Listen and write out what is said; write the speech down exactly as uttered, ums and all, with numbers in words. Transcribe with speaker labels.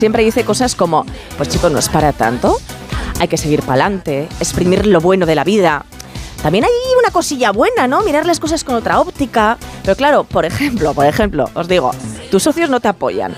Speaker 1: siempre dice cosas como, pues chicos, no es para tanto, hay que seguir para adelante, exprimir lo bueno de la vida. También hay una cosilla buena, ¿no? Mirar las cosas con otra óptica. Pero claro, por ejemplo, por ejemplo, os digo, tus socios no te apoyan.